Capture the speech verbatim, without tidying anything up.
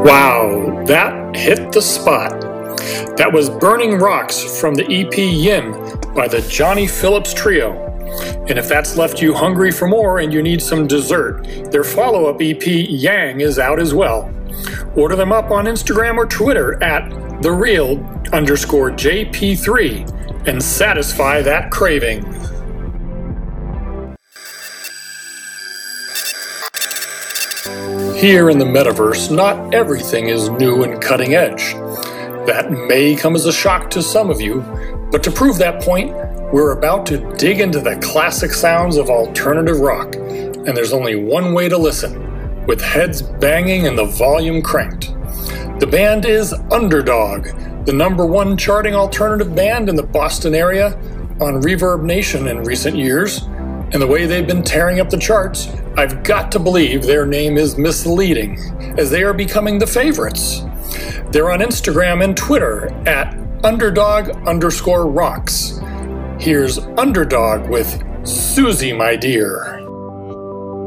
Wow, that hit the spot. That was Burning Rocks from the E P Yin by the Johnny Phillips Trio. And if that's left you hungry for more and you need some dessert, their follow-up E P Yang is out as well. Order them up on Instagram or Twitter at thereal underscore J P three and satisfy that craving. Here in the metaverse, not everything is new and cutting edge. That may come as a shock to some of you, but to prove that point, we're about to dig into the classic sounds of alternative rock, and there's only one way to listen, with heads banging and the volume cranked. The band is Underdog, the number one charting alternative band in the Boston area on Reverb Nation in recent years, and the way they've been tearing up the charts, I've got to believe their name is misleading, as they are becoming the favorites. They're on Instagram and Twitter at underdog underscore rocks. Here's Underdog with Susie, My Dear.